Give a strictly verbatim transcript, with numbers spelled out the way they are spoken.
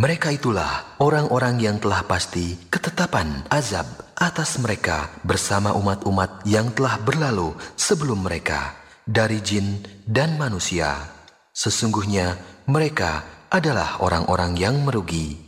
Mereka itulah orang-orang yang telah pasti ketetapan azab atas mereka bersama umat-umat yang telah berlalu sebelum mereka dari jin dan manusia. Sesungguhnya mereka adalah orang-orang yang merugi.